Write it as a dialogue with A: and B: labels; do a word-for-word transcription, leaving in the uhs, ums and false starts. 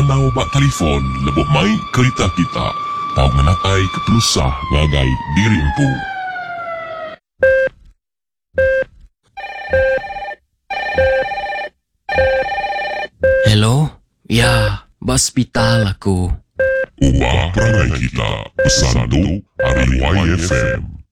A: tanaw ba telefon, labo may kereta kita. Tawag na natay kaplusah ngagay dirim po.
B: Hello? Ya, baspital ako.
A: Uwa perangay kita, pesando, Ari Y F M.